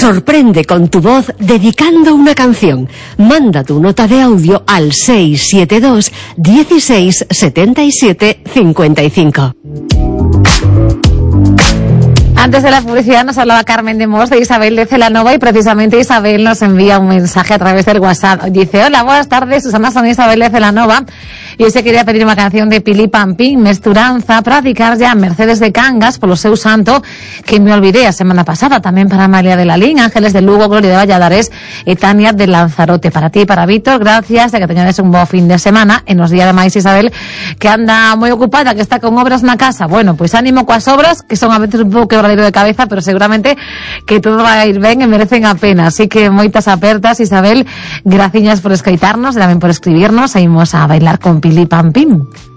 Sorprende con tu voz dedicando una canción. Manda tu nota de audio al 672 16 77 55. Antes de la publicidad nos hablaba Carmen de Mos de Isabel de Celanova y precisamente Isabel nos envía un mensaje a través del WhatsApp. Dice: hola, buenas tardes, Susana, son Isabel de Celanova. Y hoy se quería pedir una canción de Pili Pampín, Mesturanza, para dedicar ya a Mercedes de Cangas por lo seu santo, que me olvidé la semana pasada. También para Amalia de la Lín, Ángeles de Lugo, Gloria de Valladares y Tania de Lanzarote. Para ti y para Víctor, gracias, de que teñades un bo fin de semana. En los días de máis Isabel, que anda moi ocupada, que está con obras na casa. Bueno, pues ánimo coas obras, que son a veces un pouco quebradero de cabeza, pero seguramente que todo va a ir ben e merecen a pena. Así que moitas apertas, Isabel, graciñas por escoitarnos e tamén por escribirnos. E imos a bailar con Pili Pampín.